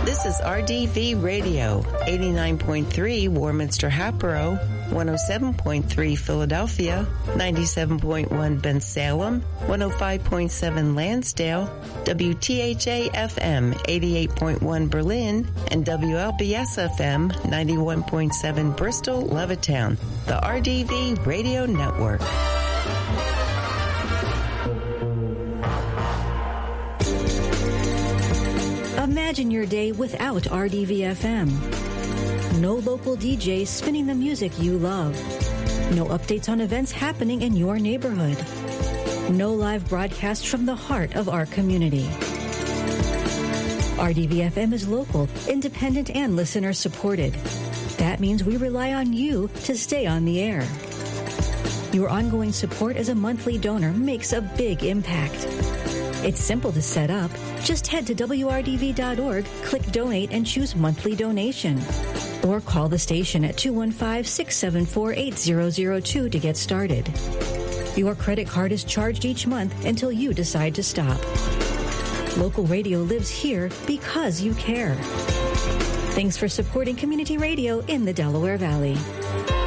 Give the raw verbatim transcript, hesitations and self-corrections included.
This is R D V Radio, eighty-nine point three Warminster Hatboro, one oh seven point three Philadelphia, ninety-seven point one Bensalem, one oh five point seven Lansdale, W T H A F M eighty-eight point one Berlin, and W L B S F M ninety-one point seven Bristol, Levittown. The R D V Radio Network. Imagine your day without R D V F M. No local D Js spinning the music you love. No updates on events happening in your neighborhood. No live broadcasts from the heart of our community. R D V F M is local, independent, and listener supported. That means we rely on you to stay on the air. Your ongoing support as a monthly donor makes a big impact. It's simple to set up. Just head to W R D V dot org, click Donate, and choose Monthly Donation. Or call the station at two one five, six seven four, eight zero zero two to get started. Your credit card is charged each month until you decide to stop. Local radio lives here because you care. Thanks for supporting community radio in the Delaware Valley.